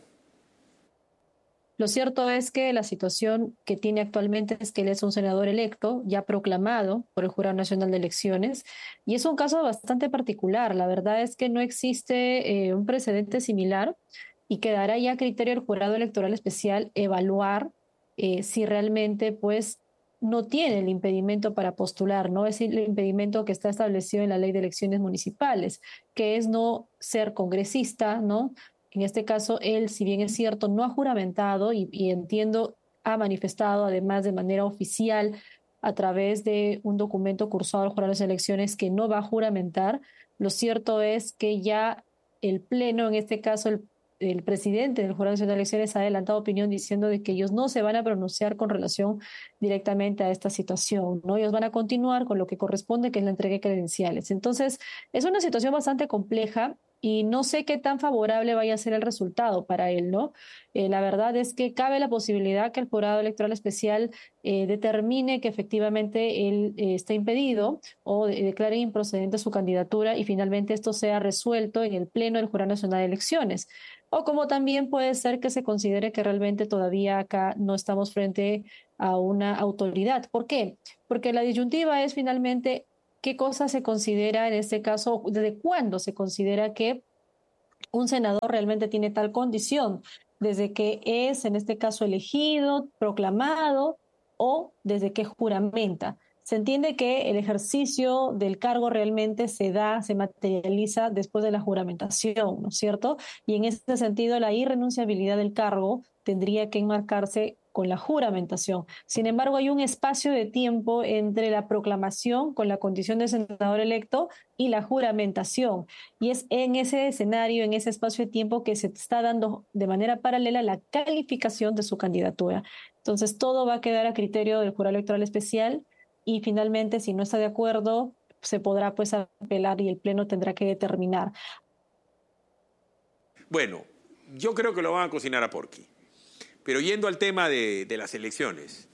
Lo cierto es que la situación que tiene actualmente es que él es un senador electo, ya proclamado por el Jurado Nacional de Elecciones, y es un caso bastante particular. La verdad es que no existe eh, un precedente similar y quedará ya a criterio del Jurado Electoral Especial evaluar eh, si realmente pues, no tiene el impedimento para postular, ¿no? Es el impedimento que está establecido en la Ley de Elecciones Municipales, que es no ser congresista, ¿no? En este caso, él, si bien es cierto, no ha juramentado y, y entiendo, ha manifestado además de manera oficial a través de un documento cursado al Jurado de las Elecciones que no va a juramentar. Lo cierto es que ya el Pleno, en este caso el, el presidente del Jurado Nacional de Elecciones, ha adelantado opinión diciendo de que ellos no se van a pronunciar con relación directamente a esta situación, ¿no? Ellos van a continuar con lo que corresponde, que es la entrega de credenciales. Entonces, es una situación bastante compleja. y no sé qué tan favorable vaya a ser el resultado para él, ¿no? Eh, la verdad es que cabe la posibilidad que el Jurado Electoral Especial eh, determine que efectivamente él eh, está impedido o de, declare improcedente su candidatura y finalmente esto sea resuelto en el Pleno del Jurado Nacional de Elecciones. O como también puede ser que se considere que realmente todavía acá no estamos frente a una autoridad. ¿Por qué? Porque la disyuntiva es finalmente qué cosa se considera en este caso, desde cuándo se considera que un senador realmente tiene tal condición, desde que es en este caso elegido, proclamado o desde que juramenta. Se entiende que el ejercicio del cargo realmente se da, se materializa después de la juramentación, ¿no es cierto? Y en ese sentido, la irrenunciabilidad del cargo tendría que enmarcarse con la juramentación. Sin embargo, hay un espacio de tiempo entre la proclamación con la condición de senador electo y la juramentación. Y es en ese escenario, en ese espacio de tiempo que se está dando de manera paralela la calificación de su candidatura. Entonces, todo va a quedar a criterio del Jurado Electoral Especial y finalmente, si no está de acuerdo, se podrá pues apelar y el Pleno tendrá que determinar. Bueno, yo creo que lo van a cocinar a Porky. Pero yendo al tema de, de las elecciones,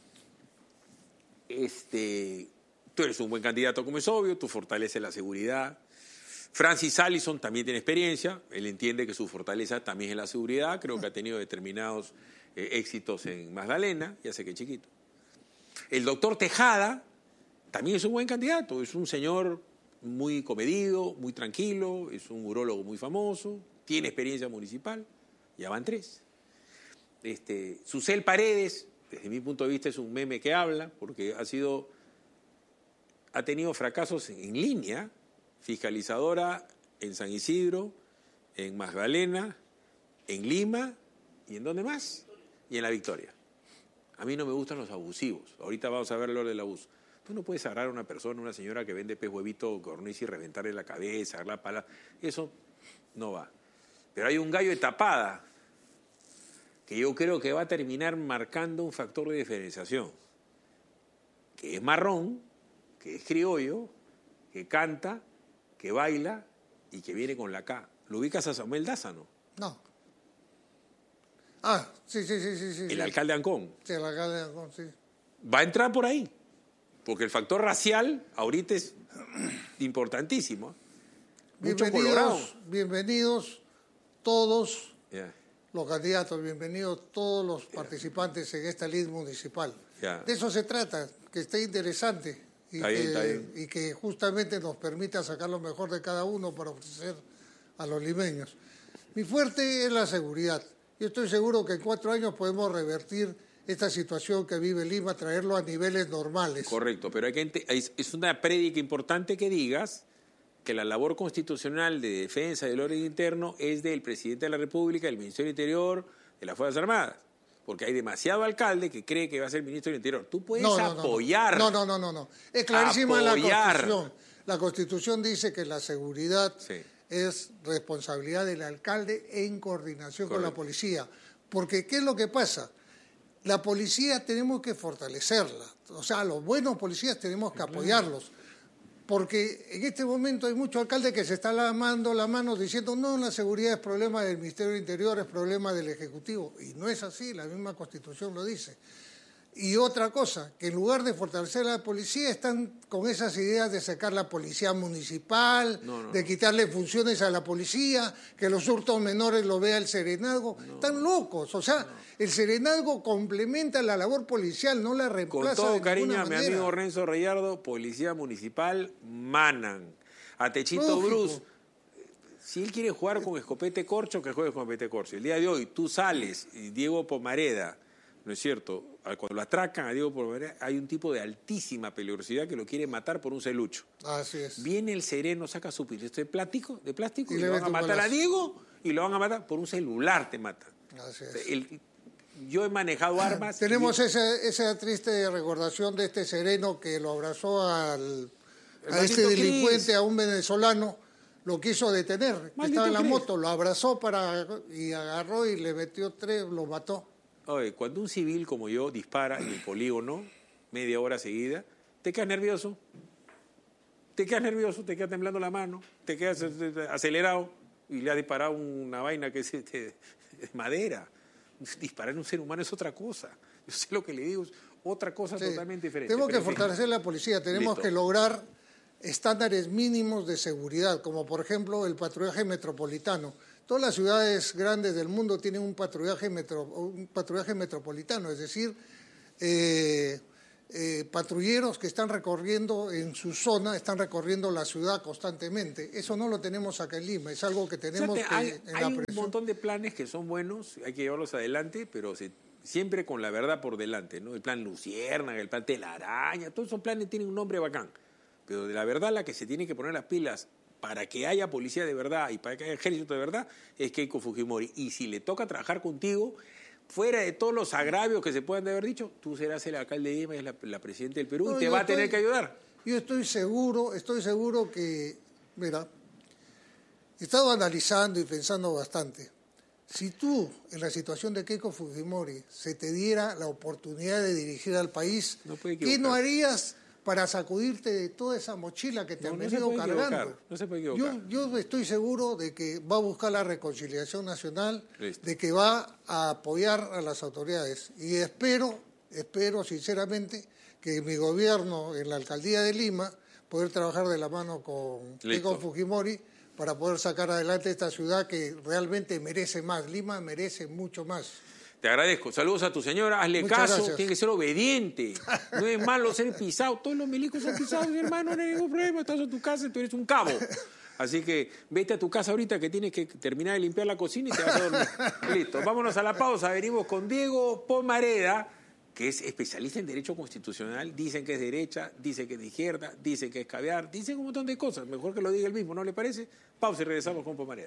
este, tú eres un buen candidato, como es obvio, tú fortaleces la seguridad. Francis Allison también tiene experiencia, él entiende que su fortaleza también es la seguridad, creo que ha tenido determinados eh, éxitos en Magdalena, ya sé que es chiquito. El doctor Tejada también es un buen candidato, es un señor muy comedido, muy tranquilo, es un urólogo muy famoso, tiene experiencia municipal, ya van tres. Este, Susel Paredes, desde mi punto de vista es un meme que habla, porque ha sido, ha tenido fracasos en, en línea, fiscalizadora en San Isidro, en Magdalena, en Lima, ¿y en dónde más? Y en La Victoria. A mí no me gustan los abusivos, ahorita vamos a ver lo del abuso. Tú no puedes agarrar a una persona, una señora que vende pez huevito, corniz y reventarle la cabeza, agarrar la pala, eso no va. Pero hay un gallo de tapada, que yo creo que va a terminar marcando un factor de diferenciación, que es marrón, que es criollo, que canta, que baila y que viene con la K. ¿Lo ubicas a Samuel Daza, no? No. Ah, sí, sí, sí, sí. sí el sí. alcalde de Ancón. Sí, el alcalde de Ancón, sí. Va a entrar por ahí, porque el factor racial ahorita es importantísimo. Mucho colorado. Bienvenidos todos. Yeah. Los candidatos, bienvenidos todos los participantes en esta lid municipal. Yeah. De eso se trata, que esté interesante y, está bien, que, está bien. y que justamente nos permita sacar lo mejor de cada uno para ofrecer a los limeños. Mi fuerte es la seguridad. Yo estoy seguro que en cuatro años podemos revertir esta situación que vive Lima, traerlo a niveles normales. Correcto, pero hay que, es una prédica importante que digas que la labor constitucional de defensa del orden interno es del presidente de la República, del Ministerio del Interior, de las Fuerzas Armadas. Porque hay demasiado alcalde que cree que va a ser el ministro del Interior. Tú puedes no, no, apoyar. No, no, no, no, no. Es clarísima apoyar. la Constitución. La Constitución dice que la seguridad sí. es responsabilidad del alcalde en coordinación Correcto. con la policía. Porque, ¿qué es lo que pasa? La policía tenemos que fortalecerla. O sea, los buenos policías tenemos que apoyarlos. Porque en este momento hay muchos alcaldes que se están lavando la mano diciendo no, la seguridad es problema del Ministerio del Interior, es problema del Ejecutivo. Y no es así, la misma Constitución lo dice. Y otra cosa, que en lugar de fortalecer a la policía, están con esas ideas de sacar la policía municipal, no, no, de quitarle funciones a la policía, que los hurtos menores lo vea el serenazgo. No, están locos. O sea, no. el serenazgo complementa la labor policial, no la reemplaza. Con todo de cariño a mi manera. amigo Renzo Reyardo, policía municipal, manan. A Techito Lógico. Bruce, si él quiere jugar con escopete corcho, que juegue con escopete corcho. El día de hoy tú sales y Diego Pomareda, ¿no es cierto? Cuando lo atracan a Diego Pomareda, hay un tipo de altísima peligrosidad que lo quiere matar por un celucho. Así es. Viene el sereno, saca su pistola de plástico, de plástico, y, y le le van a matar balazo. a Diego y lo van a matar por un celular, te mata. Así es. El, yo he manejado armas. Tenemos y... esa, esa triste recordación de este sereno que lo abrazó al, a Maldito este delincuente, Cris. a un venezolano, lo quiso detener. Maldito Estaba en la Cris. moto, lo abrazó para y agarró y le metió tres, lo mató. Oye, cuando un civil como yo dispara en el polígono media hora seguida, te quedas nervioso. Te quedas nervioso, te queda temblando la mano, te quedas acelerado. y le ha disparado una vaina que es este, de madera. Disparar en un ser humano es otra cosa. Yo sé lo que le digo, es otra cosa sí. totalmente diferente. Tenemos Pero que fortalecer la policía, tenemos Listo. que lograr estándares mínimos de seguridad, como por ejemplo el patrullaje metropolitano. Todas las ciudades grandes del mundo tienen un patrullaje, metro, un patrullaje metropolitano, es decir, eh, eh, patrulleros que están recorriendo en su zona, están recorriendo la ciudad constantemente. Eso no lo tenemos acá en Lima, es algo que tenemos o sea, que... Hay, en hay la un presión. montón de planes que son buenos, hay que llevarlos adelante, pero se, siempre con la verdad por delante, ¿no? El plan Luciérnaga, el plan Telaraña, todos esos planes tienen un nombre bacán. Pero de la verdad la que se tiene que poner las pilas para que haya policía de verdad y para que haya ejército de verdad es Keiko Fujimori. Y si le toca trabajar contigo, fuera de todos los agravios que se puedan haber dicho, tú serás el alcalde de Lima y la, la presidenta del Perú No, y te yo va a estoy- tener que ayudar. Yo estoy seguro, estoy seguro que, mira, he estado analizando y pensando bastante. Si tú, en la situación de Keiko Fujimori, se te diera la oportunidad de dirigir al país, No puede ¿qué no equivocarse. harías para sacudirte de toda esa mochila que te No, han no se venido puede cargando? equivocar, no se puede equivocar. Yo, yo estoy seguro de que va a buscar la reconciliación nacional, Listo. de que va a apoyar a las autoridades. Y espero, espero sinceramente que mi gobierno en la alcaldía de Lima poder trabajar de la mano con Listo. Keiko Fujimori para poder sacar adelante esta ciudad que realmente merece más. Lima merece mucho más. Te agradezco. Saludos a tu señora. Hazle Muchas caso. gracias. Tiene que ser obediente. No es malo ser pisado. Todos los milicos son pisados, mi hermano. No hay ningún problema. Estás en tu casa y tú eres un cabo. Así que vete a tu casa ahorita que tienes que terminar de limpiar la cocina y te vas a dormir. Listo. Vámonos a la pausa. Venimos con Diego Pomareda, que es especialista en Derecho Constitucional. Dicen que es derecha, dicen que es de izquierda, dicen que es caviar, dicen un montón de cosas. Mejor que lo diga él mismo, ¿no le parece? Pausa y regresamos con Pomareda.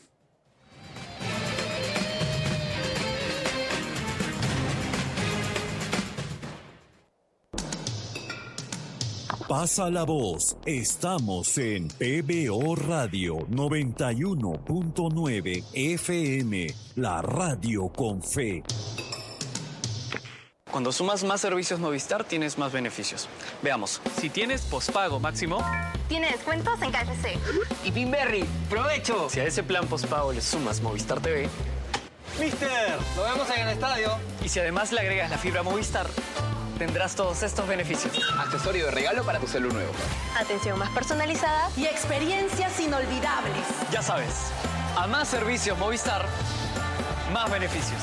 Pasa la voz, estamos en P B O Radio noventa y uno punto nueve F M, la radio con fe. Cuando sumas más servicios Movistar, tienes más beneficios. Veamos, si tienes pospago máximo... Tiene descuentos en K F C. Y Pinberry, ¡provecho! Si a ese plan pospago le sumas Movistar T V... ¡Mister! Nos vemos en el estadio. Y si además le agregas la fibra Movistar, tendrás todos estos beneficios. Accesorio de regalo para tu celu nuevo. Atención más personalizada y experiencias inolvidables. Ya sabes, a más servicios Movistar, más beneficios.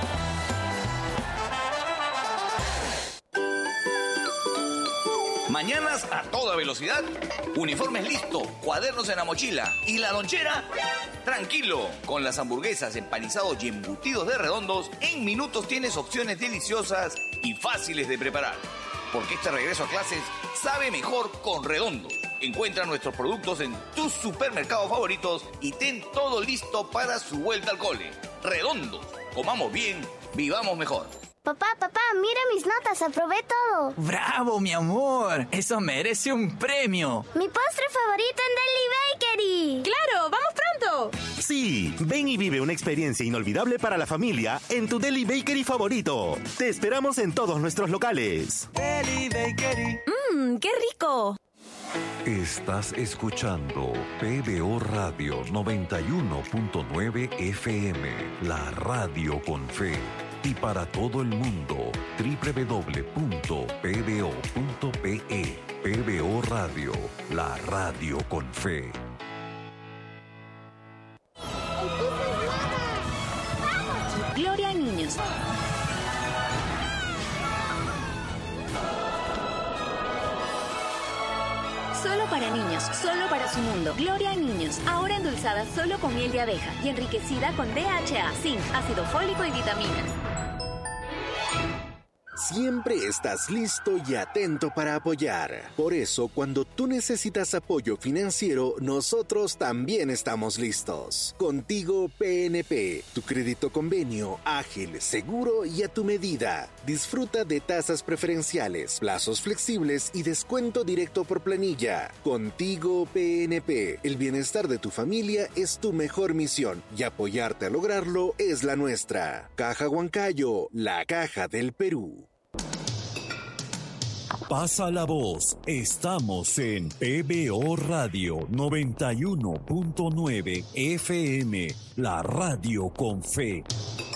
Mañanas a toda velocidad, uniformes listo, cuadernos en la mochila y la lonchera. Tranquilo, con las hamburguesas, empanizados y embutidos de Redondos, en minutos tienes opciones deliciosas y fáciles de preparar. Porque este regreso a clases sabe mejor con Redondos. Encuentra nuestros productos en tus supermercados favoritos y ten todo listo para su vuelta al cole. Redondos, comamos bien, vivamos mejor. Papá, papá, mira mis notas, aprobé todo. ¡Bravo, mi amor! ¡Eso merece un premio! Mi postre favorito en Deli Bakery. ¡Claro! ¡Vamos pronto! Sí, ven y vive una experiencia inolvidable para la familia en tu Deli Bakery favorito. Te esperamos en todos nuestros locales. Deli Bakery. ¡Mmm, qué rico! Estás escuchando P B O Radio noventa y uno punto nueve F M, la radio con fe. Y para todo el mundo, doble u doble u doble u punto p b o punto p e. P B O Radio, la radio con fe. Gloria a niños. Solo para niños, solo para su mundo. Gloria a niños, ahora endulzada solo con miel de abeja y enriquecida con D H A, zinc, ácido fólico y vitaminas. Siempre estás listo y atento para apoyar. Por eso, cuando tú necesitas apoyo financiero, nosotros también estamos listos. Contigo P N P, tu crédito convenio, ágil, seguro y a tu medida. Disfruta de tasas preferenciales, plazos flexibles y descuento directo por planilla. Contigo P N P, el bienestar de tu familia es tu mejor misión y apoyarte a lograrlo es la nuestra. Caja Huancayo, la caja del Perú. Pasa la voz. Estamos en P B O Radio noventa y uno punto nueve F M, la radio con fe.